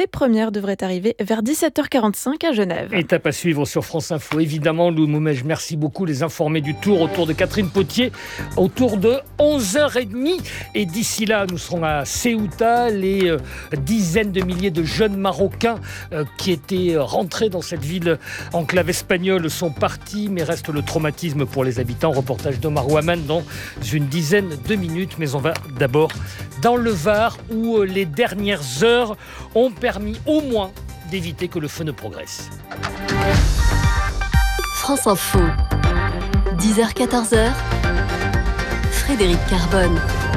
Les premières devraient arriver vers 17h45 à Genève. Étape à suivre sur France Info. Évidemment, Lou Moumej, merci beaucoup. Les informés du Tour autour de Catherine Potier autour de 11h30. Et d'ici là, nous serons à Ceuta. Les dizaines de milliers de jeunes Marocains qui étaient rentrés dans cette ville enclave espagnole sont partis, mais reste le traumatisme pour les habitants. Reportage d'Omar Ouaman dans une dizaine de minutes. Mais on va d'abord dans le Var où les dernières heures ont permis au moins d'éviter que le feu ne progresse. France Info, 10h-14h, Frédéric Carbone.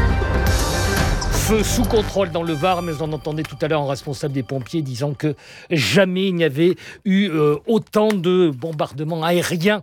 Feu sous contrôle dans le Var, mais on entendait tout à l'heure un responsable des pompiers disant que jamais il n'y avait eu autant de bombardements aériens,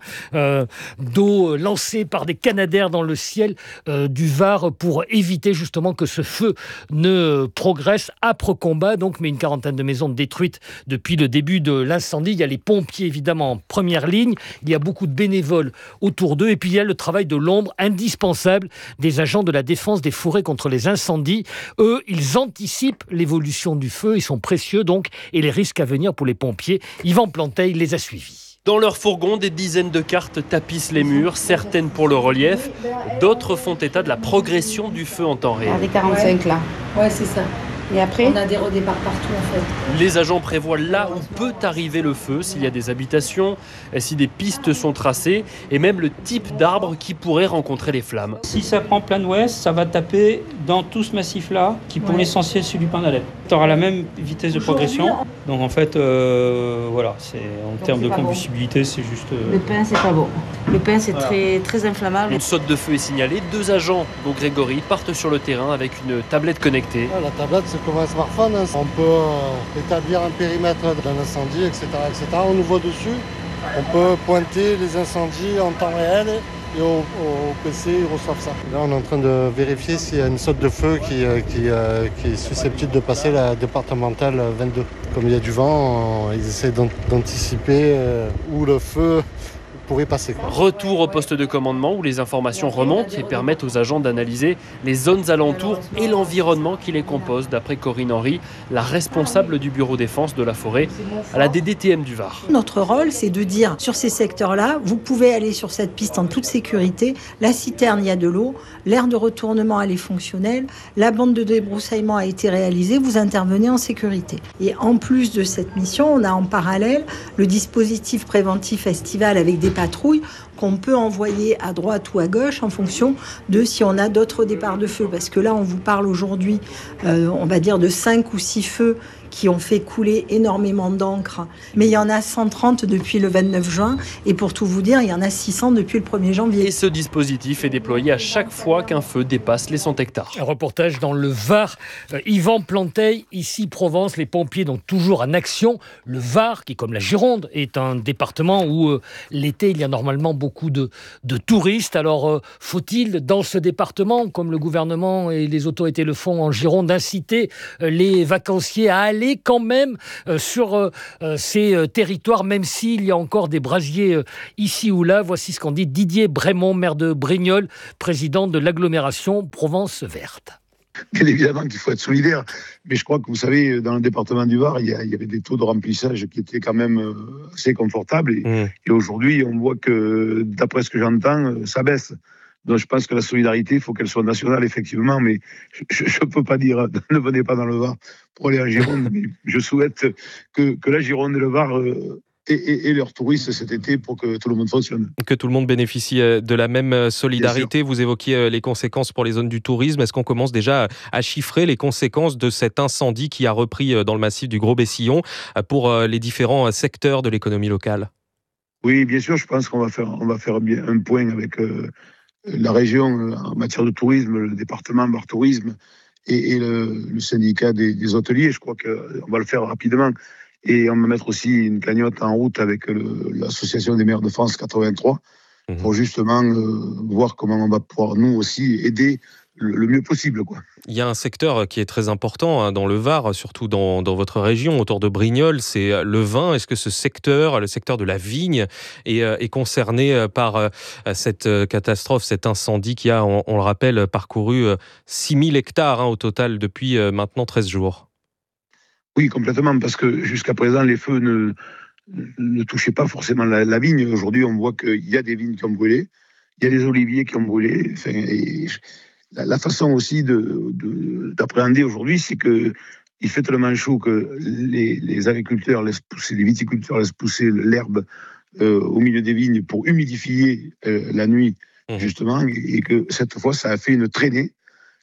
d'eau lancée par des canadaires dans le ciel du Var pour éviter justement que ce feu ne progresse. Âpre combat donc, mais une quarantaine de maisons détruites depuis le début de l'incendie. Il y a les pompiers évidemment en première ligne, il y a beaucoup de bénévoles autour d'eux et puis il y a le travail de l'ombre indispensable des agents de la défense des forêts contre les incendies. Eux, ils anticipent l'évolution du feu, ils sont précieux donc, et les risques à venir pour les pompiers. Yvan Planteil les a suivis. Dans leur fourgon, des dizaines de cartes tapissent les murs, certaines pour le relief, d'autres font état de la progression du feu en temps réel. Les 45 là. Ouais, c'est ça. Et après, on a des redéparts partout en fait. Les agents prévoient là où peut arriver le feu, s'il y a des habitations, si des pistes sont tracées, et même le type d'arbre qui pourrait rencontrer les flammes. Si ça prend plein ouest, ça va taper dans tout ce massif-là, qui pour l'essentiel c'est du pin d'Alep. Tu auras la même vitesse de progression, donc en fait, voilà, en termes de combustibilité, c'est juste... Le pain, c'est pas bon. Le pain, c'est très inflammable. Une saute de feu est signalée, 2 agents, dont Grégory, partent sur le terrain avec une tablette connectée. La tablette, c'est comme un smartphone, hein. On peut établir un périmètre d'un incendie, etc., etc. On nous voit dessus, on peut pointer les incendies en temps réel et au PC, ils reçoivent ça. Là, on est en train de vérifier s'il y a une saute de feu qui est susceptible de passer la départementale 22. Comme il y a du vent, ils essaient d'anticiper où le feu pourrait passer. Retour au poste de commandement où les informations remontent et permettent aux agents d'analyser les zones alentours et l'environnement qui les compose, d'après Corinne Henry, la responsable du bureau défense de la forêt à la DDTM du Var. Notre rôle, c'est de dire sur ces secteurs-là, vous pouvez aller sur cette piste en toute sécurité, la citerne, il y a de l'eau, l'aire de retournement, elle est fonctionnelle, la bande de débroussaillement a été réalisée, vous intervenez en sécurité. Et en plus de cette mission, on a en parallèle le dispositif préventif estival avec des patrouilles qu'on peut envoyer à droite ou à gauche en fonction de si on a d'autres départs de feu. Parce que là, on vous parle aujourd'hui, on va dire, de 5 ou 6 feux qui ont fait couler énormément d'encre. Mais il y en a 130 depuis le 29 juin. Et pour tout vous dire, il y en a 600 depuis le 1er janvier. Et ce dispositif est déployé à chaque fois qu'un feu dépasse les 100 hectares. Un reportage dans le Var. Yvan Planteil, ici Provence, les pompiers donc toujours en action. Le Var, qui comme la Gironde, est un département où l'été, il y a normalement beaucoup de touristes. Alors, faut-il, dans ce département, comme le gouvernement et les autorités le font en Gironde, inciter les vacanciers à aller quand même sur ces territoires, même s'il y a encore des brasiers ici ou là. Voici ce qu'en dit Didier Brémond, maire de Brignoles, président de l'agglomération Provence Verte. Bien évidemment qu'il faut être solidaire, mais je crois que vous savez, dans le département du Var, il y avait des taux de remplissage qui étaient quand même assez confortables. Et aujourd'hui, on voit que, d'après ce que j'entends, ça baisse. Donc je pense que la solidarité, il faut qu'elle soit nationale, effectivement, mais je ne peux pas dire ne venez pas dans le Var pour aller en Gironde, mais je souhaite que la Gironde et le Var et leurs touristes cet été pour que tout le monde fonctionne. Que tout le monde bénéficie de la même solidarité. Vous évoquiez les conséquences pour les zones du tourisme. Est-ce qu'on commence déjà à chiffrer les conséquences de cet incendie qui a repris dans le massif du Gros-Bessillon pour les différents secteurs de l'économie locale ? Oui, bien sûr, je pense qu'on va faire bien un point avec la région en matière de tourisme, le département Var Tourisme et le syndicat des hôteliers. Je crois qu'on va le faire rapidement. Et on va mettre aussi une cagnotte en route avec l'association des maires de France 83 pour justement voir comment on va pouvoir nous aussi aider le mieux possible, quoi. Il y a un secteur qui est très important dans le Var, surtout dans votre région, autour de Brignoles, c'est le vin. Est-ce que ce secteur, le secteur de la vigne, est concerné par cette catastrophe, cet incendie qui a, on le rappelle, parcouru 6000 hectares au total depuis maintenant 13 jours ? Oui, complètement, parce que jusqu'à présent, les feux ne touchaient pas forcément la vigne. Aujourd'hui, on voit qu'il y a des vignes qui ont brûlé, il y a des oliviers qui ont brûlé. Enfin, et la façon aussi d'appréhender aujourd'hui, c'est que il fait tellement chaud que les agriculteurs laissent pousser, les viticulteurs laissent pousser l'herbe au milieu des vignes pour humidifier la nuit, justement, et que cette fois, ça a fait une traînée.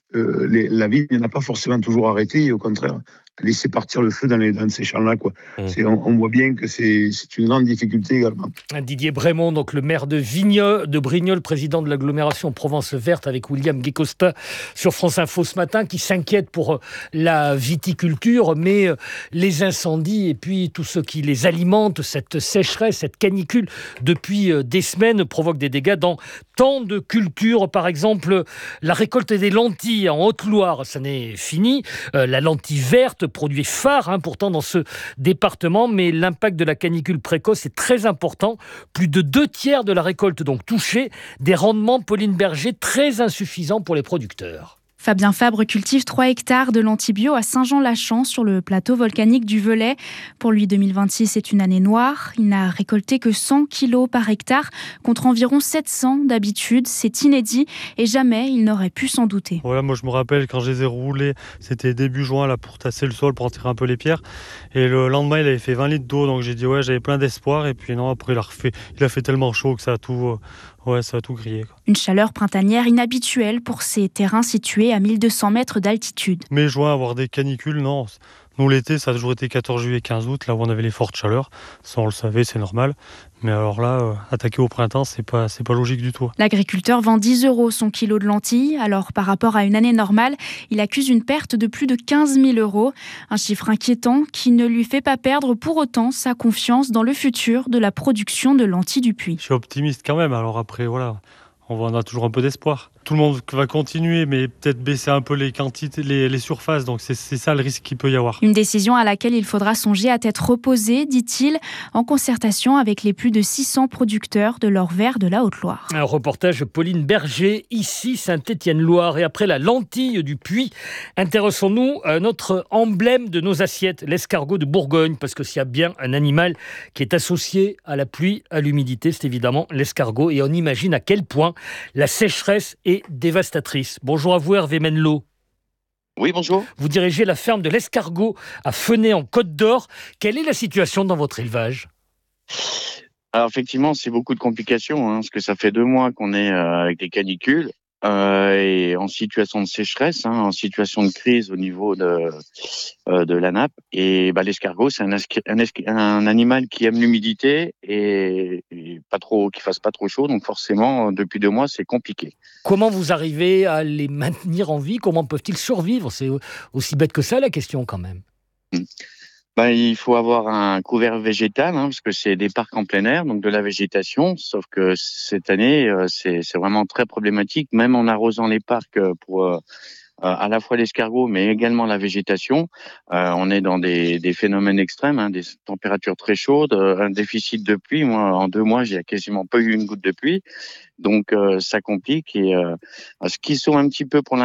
La vigne n'a pas forcément toujours arrêté, et au contraire, laisser partir le feu dans ces champs-là, quoi. On voit bien que c'est une grande difficulté également. Didier Brémond, donc le maire de Brignoles, président de l'agglomération Provence Verte, avec William Guécosta sur France Info ce matin, qui s'inquiète pour la viticulture, mais les incendies et puis tout ce qui les alimente, cette sécheresse, cette canicule depuis des semaines provoque des dégâts dans tant de cultures. Par exemple, la récolte des lentilles en Haute-Loire, ça n'est fini. La lentille verte, produit phare pourtant dans ce département, mais l'impact de la canicule précoce est très important. Plus de 2/3 de la récolte donc touchée, des rendements, Pauline Berger, très insuffisants pour les producteurs. Fabien Fabre cultive 3 hectares de lentilles bio à Saint-Jean-Lachamp, sur le plateau volcanique du Velay. Pour lui, 2026 est une année noire. Il n'a récolté que 100 kilos par hectare, contre environ 700 d'habitude. C'est inédit et jamais il n'aurait pu s'en douter. Voilà, moi je me rappelle quand je les ai roulés, c'était début juin là, pour tasser le sol, pour en tirer un peu les pierres. Et le lendemain, il avait fait 20 litres d'eau, donc j'ai dit ouais, j'avais plein d'espoir. Et puis non, après il a fait tellement chaud que ça a tout grillé, quoi. Une chaleur printanière inhabituelle pour ces terrains situés à 1200 mètres d'altitude. Mai, juin, avoir des canicules, non. Nous, l'été, ça a toujours été 14 juillet, 15 août, là où on avait les fortes chaleurs. Ça, on le savait, c'est normal. Mais alors là, attaquer au printemps, c'est pas logique du tout. L'agriculteur vend 10 € son kilo de lentilles. Alors, par rapport à une année normale, il accuse une perte de plus de 15 000 €. Un chiffre inquiétant qui ne lui fait pas perdre pour autant sa confiance dans le futur de la production de lentilles du Puy. Je suis optimiste quand même. Alors après, voilà, on a toujours un peu d'espoir. Tout le monde va continuer, mais peut-être baisser un peu les quantités, les surfaces. Donc c'est ça le risque qu'il peut y avoir. Une décision à laquelle il faudra songer à tête reposée, dit-il, en concertation avec les plus de 600 producteurs de l'or vert de la Haute-Loire. Un reportage Pauline Berger, ici Saint-Étienne-Loire. Et après la lentille du Puy, intéressons-nous à notre emblème de nos assiettes, l'escargot de Bourgogne. Parce que s'il y a bien un animal qui est associé à la pluie, à l'humidité, c'est évidemment l'escargot. Et on imagine à quel point la sécheresse est dévastatrice. Bonjour à vous Hervé Menlot. Oui, bonjour. Vous dirigez la ferme de l'escargot à Fenay en Côte d'Or. Quelle est la situation dans votre élevage ? Alors effectivement, c'est beaucoup de complications, parce que ça fait 2 mois qu'on est avec des canicules et en situation de sécheresse, en situation de crise au niveau de la nappe. Et l'escargot, c'est un animal qui aime l'humidité et pas trop, qui fasse pas trop chaud. Donc forcément, depuis 2 mois, c'est compliqué. Comment vous arrivez à les maintenir en vie ? Comment peuvent-ils survivre ? C'est aussi bête que ça la question quand même. Il faut avoir un couvert végétal, parce que c'est des parcs en plein air, donc de la végétation. Sauf que cette année, c'est vraiment très problématique, même en arrosant les parcs pour à la fois l'escargot, mais également la végétation. On est dans des phénomènes extrêmes, des températures très chaudes, un déficit de pluie. Moi, en 2 mois, j'ai quasiment pas eu une goutte de pluie. Donc, ça complique. Et ce qui sauve un petit peu pour